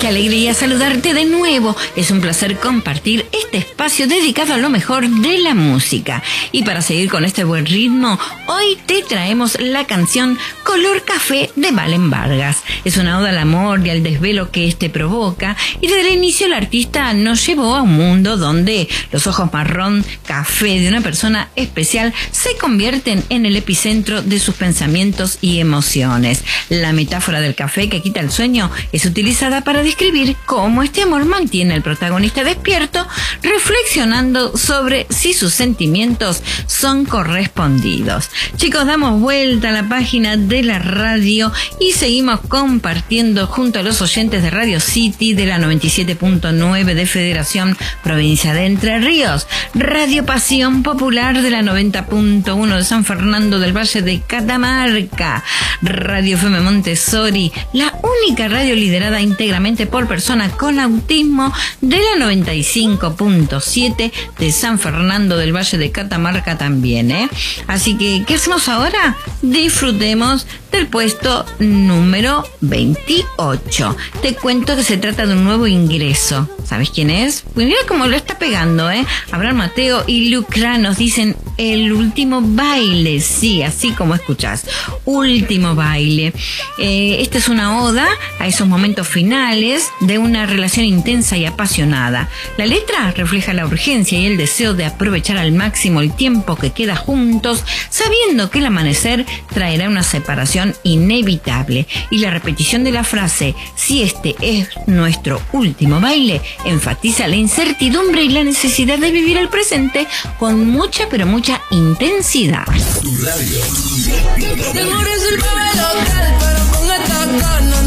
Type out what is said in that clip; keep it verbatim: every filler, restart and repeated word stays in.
qué alegría saludarte de nuevo. Es un placer compartir este espacio dedicado a lo mejor de la música. Y para seguir con este buen ritmo, hoy te traemos la canción Color Café de Valen Vargas. Es una oda al amor y al desvelo que este provoca, y desde el inicio el artista nos llevó a un mundo donde los ojos marrón café de una persona especial se convierten en el epicentro de sus pensamientos y emociones. La metáfora del café que quita el sueño es utilizada para describir cómo este amor mantiene al protagonista despierto, reflexionando sobre si sus sentimientos son correspondidos. Chicos, damos vuelta a la página de la radio y seguimos compartiendo junto a los oyentes de Radio City de la noventa y siete punto nueve de Federación Provincia de Entre Ríos, Radio Pasión Popular de la noventa punto uno de San Fernando del Valle de Catamarca, Radio F M Montessori, la única radio liderada íntegramente por personas con autismo de la noventa y cinco punto siete de San Fernando del Valle de Catamarca también, ¿eh? Así que, ¿qué hacemos ahora? Disfrutemos del puesto número veintiocho. Te cuento que se trata de un nuevo ingreso. ¿Sabes quién es? Pues mira cómo lo está pegando, ¿eh? Abraham Mateo y Lucra nos dicen El Último Baile. Sí, así como escuchás. Último Baile. Eh, esta es una oda a esos momentos finales de una relación intensa y apasionada. La letra refleja la urgencia y el deseo de aprovechar al máximo el tiempo que queda juntos, sabiendo que el amanecer traerá una separación inevitable. Y la repetición de la frase, si este es nuestro último baile, enfatiza la incertidumbre y la necesidad de vivir el presente con mucha pero mucha intensidad. Tu radio.